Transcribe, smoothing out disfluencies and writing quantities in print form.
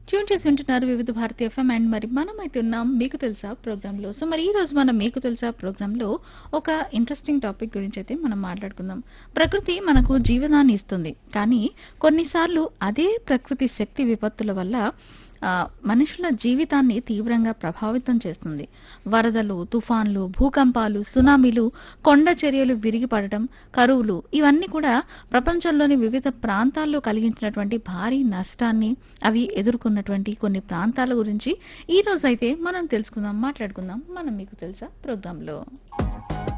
Tune చేసి ఉంటున్నారు వివిధ భారతి ఎఫ్ఎం అండ్ మరి మనమైతే ఉన్నాం మీకు తెలుసా ప్రోగ్రామ్ లో. సో మరి ఈ రోజు మనం మీకు తెలుసా ప్రోగ్రామ్ లో ఒక ఇంట్రెస్టింగ్ టాపిక్ గురించి అయితే మనం మాట్లాడుకుందాం. ప్రకృతి మనకు జీవనాన్ని ఇస్తుంది, కానీ కొన్నిసార్లు అదే ప్రకృతి శక్తి విపత్తుల వల్ల మనుషుల జీవితాన్ని తీవ్రంగా ప్రభావితం చేస్తుంది. వరదలు, తుఫాన్లు, భూకంపాలు, సునామీలు, కొండ చర్యలు విరిగిపడటం, కరువులు ఇవన్నీ కూడా ప్రపంచంలోని వివిధ ప్రాంతాల్లో కలిగించినటువంటి భారీ నష్టాన్ని, అవి ఎదుర్కొన్నటువంటి కొన్ని ప్రాంతాల గురించి ఈ రోజు అయితే మనం తెలుసుకుందాం, మాట్లాడుకుందాం మనం మీకు తెలుసా ప్రోగ్రాంలో.